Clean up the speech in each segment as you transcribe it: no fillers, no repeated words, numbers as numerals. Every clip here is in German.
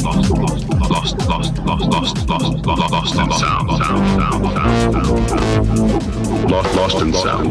in sound.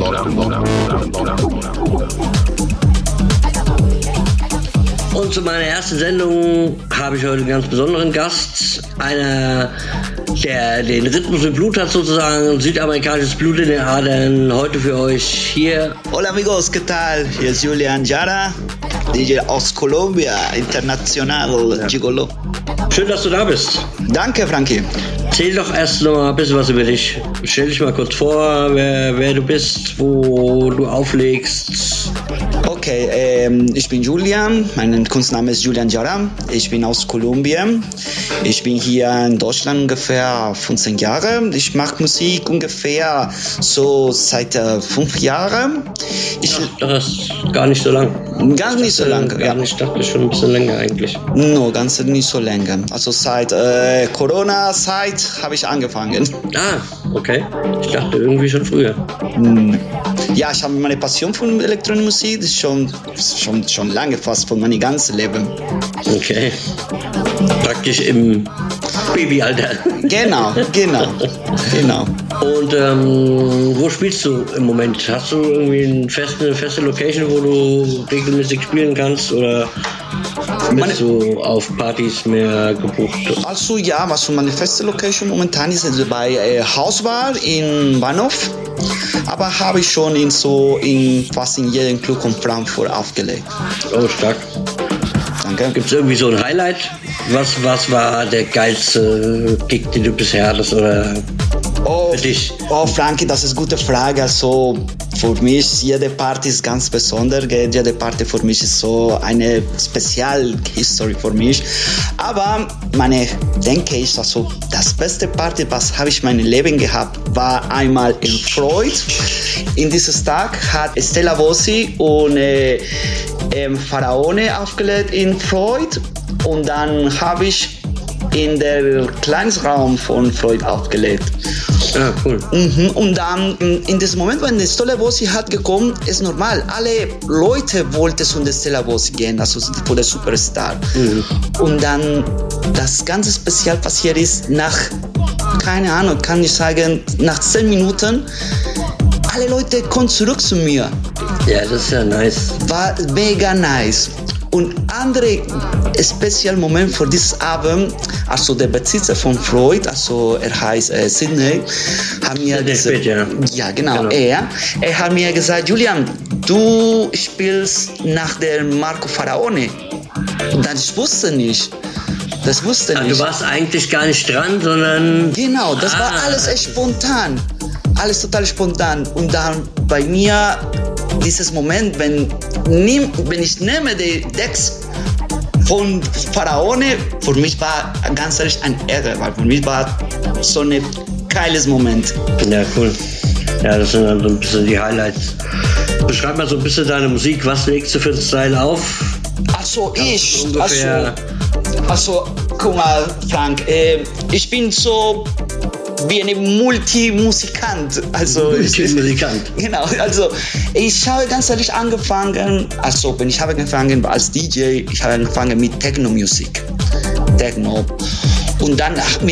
Und zu meiner ersten Sendung habe ich heute einen ganz besonderen Gast. Einer, der den Rhythmus im Blut hat sozusagen, südamerikanisches Blut in den Adern. Heute für euch hier. Hola amigos, ¿qué tal? Hier ist Julian Jara, DJ aus Colombia, international, Gigolo. Schön, dass du da bist. Danke, Frankie. Erzähl doch erst noch mal ein bisschen was über dich. Stell dich mal kurz vor, wer du bist, wo du auflegst. Okay, ich bin Julian, mein Kunstname ist Julian Jara, ich bin aus Kolumbien, ich bin hier in Deutschland ungefähr 15 Jahre, ich mache Musik ungefähr so seit 5 Jahren. Das ist gar nicht so lang. Gar nicht so lange, ja. Ich dachte schon ein bisschen länger eigentlich. No, ganz nicht so lange. Also seit Corona-Zeit habe ich angefangen. Ah, okay. Ich dachte irgendwie schon früher. Ja, ich habe meine Passion für Elektronikmusik, das ist schon lange, fast von meinem ganzen Leben. Okay. Praktisch im Babyalter. Genau. Und wo spielst du im Moment? Hast du irgendwie eine feste Location, wo du regelmäßig spielen kannst, oder bist du auf Partys mehr gebucht? Also ja, meine feste Location momentan ist bei Hausbar in Bahnhof, aber habe ich schon fast in jedem Club von Frankfurt aufgelegt. Oh, stark. Danke. Gibt es irgendwie so ein Highlight? Was war der geilste Gig, den du bisher hattest, oder für dich? Oh, Frankie, das ist eine gute Frage. Also für mich, jede Party ist ganz besonders. Jede Party für mich ist so eine Spezial-History für mich. Aber denke ich, also das beste Party, was habe ich in meinem Leben gehabt, war einmal in Freud. In diesem Tag hat Stella Bossi und Pharaone aufgelegt in Freud. Und dann habe ich in der kleinen Raum von Freud aufgelegt. Ah, cool. Und dann in diesem Moment, wenn die Stella Bossi hat gekommen, ist normal. Alle Leute wollten zu der Stella Bossi gehen, also für den Superstar. Und dann das ganze Spezial passiert ist keine Ahnung, kann ich sagen, nach 10 Minuten, alle Leute kommen zurück zu mir. Ja, das ist ja nice. War mega nice. Und andere spezielle Moment für dieses Abend, also der Besitzer von Freud, also er heißt Sydney, hat mir gesagt, ja genau. Er hat mir gesagt, Julian, du spielst nach der Marco Pharaone. Und das wusste nicht. Du warst eigentlich gar nicht dran, sondern... Genau, das war alles echt spontan. Alles total spontan. Und dann bei mir dieses Moment, wenn ich nehme die Decks von Pharaone, für mich war ganz ehrlich ein Ärger, weil für mich war so ein geiles Moment. Ja, cool. Ja, das sind dann so ein bisschen die Highlights. Beschreib mal so ein bisschen deine Musik. Was legst du für einen Style auf? Also, guck mal, Frank, ich bin so wie ein Multimusikant. Genau, also ich habe ganz ehrlich angefangen, ich habe angefangen als DJ, ich habe angefangen mit Techno-Musik. Und dann mit